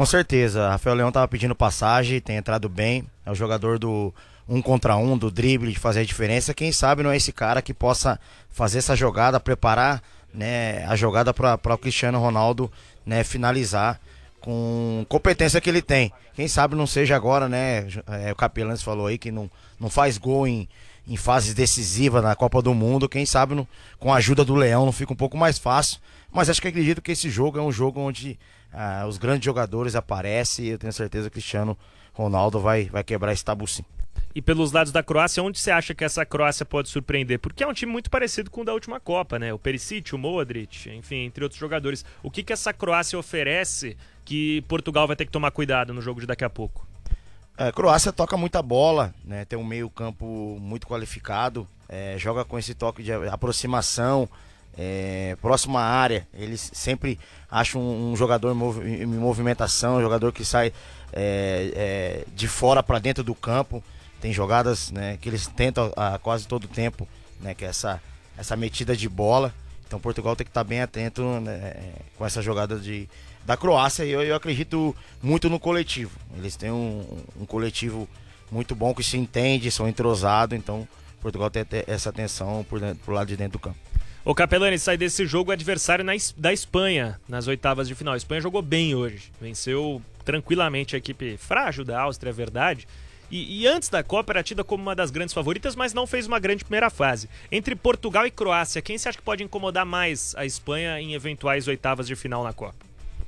Com certeza, Rafael Leão estava pedindo passagem, tem entrado bem, é o jogador do 1 contra 1, do drible, de fazer a diferença. Quem sabe não é esse cara que possa fazer essa jogada, preparar, né, a jogada para o Cristiano Ronaldo, né, finalizar com competência que ele tem. Quem sabe não seja agora, né, o Capelães falou aí que não faz gol em fases decisivas na Copa do Mundo. Quem sabe com a ajuda do Leão não fica um pouco mais fácil. Mas acho que acredito que esse jogo é um jogo onde os grandes jogadores aparecem, e eu tenho certeza que o Cristiano Ronaldo vai quebrar esse tabu sim. E pelos lados da Croácia, onde você acha que essa Croácia pode surpreender? Porque é um time muito parecido com o da última Copa, né? O Perisic, o Modric, enfim, entre outros jogadores. O que essa Croácia oferece que Portugal vai ter que tomar cuidado no jogo de daqui a pouco? A Croácia toca muita bola, né? Tem um meio campo muito qualificado, joga com esse toque de aproximação, próximo à área. Eles sempre acham um jogador em movimentação, um jogador que sai de fora para dentro do campo. Tem jogadas, né, que eles tentam a quase todo tempo, né, que é essa metida de bola. Então Portugal tem que estar bem atento, né, com essa jogada da Croácia. E eu acredito muito no coletivo. Eles têm um coletivo muito bom, que se entende, são entrosados. Então Portugal tem essa atenção por lado de dentro do campo. O Capelani, sai desse jogo o adversário da Espanha nas oitavas de final. A Espanha jogou bem hoje, venceu tranquilamente a equipe frágil da Áustria, é verdade. E antes da Copa era tida como uma das grandes favoritas, mas não fez uma grande primeira fase. Entre Portugal e Croácia, quem você acha que pode incomodar mais a Espanha em eventuais oitavas de final na Copa?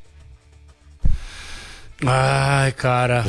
Ai, cara...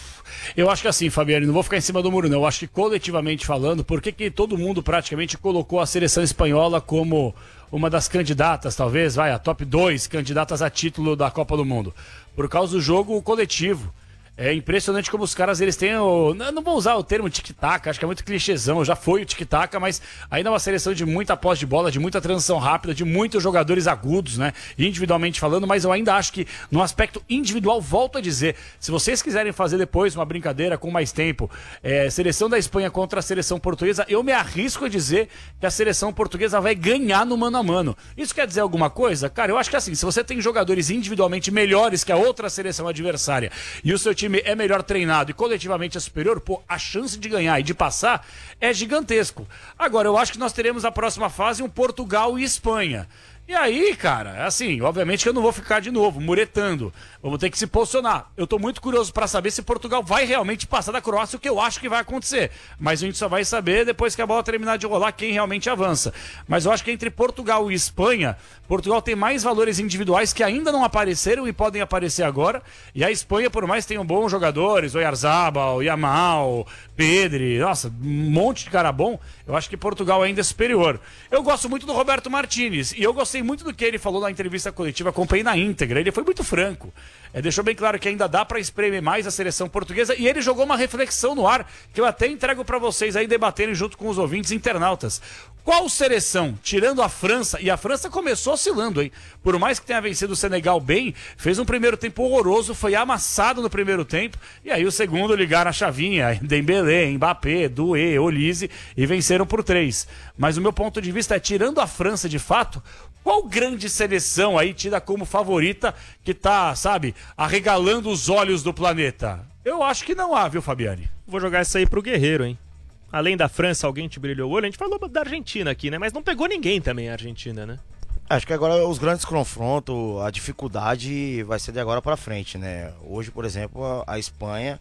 Eu acho que assim, Fabiano, não vou ficar em cima do muro não. Eu acho que coletivamente falando, por que todo mundo praticamente colocou a seleção espanhola como uma das candidatas, talvez, a top 2 candidatas a título da Copa do Mundo? Por causa do jogo coletivo. É impressionante como os caras, eles têm não vou usar o termo tic-tac, acho que é muito clichêzão, já foi o tic-tac, mas ainda é uma seleção de muita posse de bola, de muita transição rápida, de muitos jogadores agudos, né, individualmente falando, mas eu ainda acho que no aspecto individual, volto a dizer, se vocês quiserem fazer depois uma brincadeira com mais tempo, seleção da Espanha contra a seleção portuguesa, eu me arrisco a dizer que a seleção portuguesa vai ganhar no mano a mano. Isso quer dizer alguma coisa? Cara, eu acho que assim, se você tem jogadores individualmente melhores que a outra seleção adversária e o seu time é melhor treinado e coletivamente é superior, a chance de ganhar e de passar é gigantesco. Agora, eu acho que nós teremos a próxima fase um Portugal e Espanha. E aí, cara, assim, obviamente que eu não vou ficar de novo muretando. Vamos ter que se posicionar. Eu tô muito curioso para saber se Portugal vai realmente passar da Croácia, o que eu acho que vai acontecer. Mas a gente só vai saber depois que a bola terminar de rolar quem realmente avança. Mas eu acho que entre Portugal e Espanha, Portugal tem mais valores individuais que ainda não apareceram e podem aparecer agora. E a Espanha, por mais que tenham bons jogadores, Oyarzabal, Yamal, Pedri, nossa, um monte de cara bom, eu acho que Portugal ainda é superior. Eu gosto muito do Roberto Martínez e eu gostei muito do que ele falou na entrevista coletiva, acompanhei na íntegra, ele foi muito franco. Deixou bem claro que ainda dá para espremer mais a seleção portuguesa e ele jogou uma reflexão no ar que eu até entrego para vocês aí debaterem junto com os ouvintes internautas. Qual seleção, tirando a França, e a França começou oscilando, hein? Por mais que tenha vencido o Senegal bem, fez um primeiro tempo horroroso, foi amassado no primeiro tempo, e aí o segundo ligaram a chavinha, Dembélé, Mbappé, Doué, Olise, e venceram por 3. Mas o meu ponto de vista é, tirando a França de fato, qual grande seleção aí tida como favorita que tá, sabe, arregalando os olhos do planeta? Eu acho que não há, viu, Fabiane? Vou jogar isso aí pro Guerreiro, hein? Além da França, alguém te brilhou o olho? A gente falou da Argentina aqui, né? Mas não pegou ninguém também a Argentina, né? Acho que agora os grandes confrontos, a dificuldade vai ser de agora para frente, né? Hoje, por exemplo, a Espanha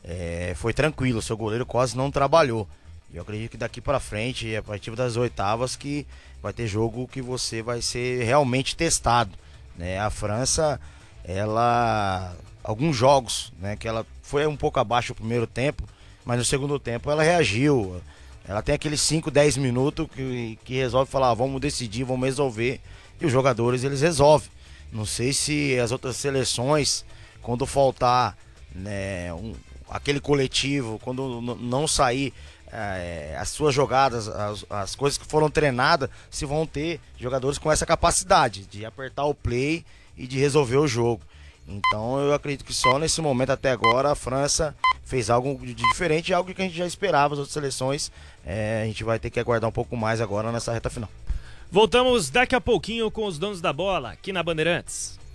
foi tranquilo, seu goleiro quase não trabalhou. E eu acredito que daqui para frente, a partir das oitavas, que vai ter jogo que você vai ser realmente testado, né? A França, alguns jogos, né, que ela foi um pouco abaixo no primeiro tempo, mas no segundo tempo ela reagiu. Ela tem aqueles 5, 10 minutos que resolve falar, vamos decidir, vamos resolver. E os jogadores, eles resolvem. Não sei se as outras seleções, quando faltar, né, aquele coletivo, quando não sair as suas jogadas, as coisas que foram treinadas, se vão ter jogadores com essa capacidade de apertar o play e de resolver o jogo. Então eu acredito que só nesse momento até agora a França fez algo de diferente, algo que a gente já esperava. As outras seleções, a gente vai ter que aguardar um pouco mais agora nessa reta final. Voltamos daqui a pouquinho com os donos da bola aqui na Bandeirantes.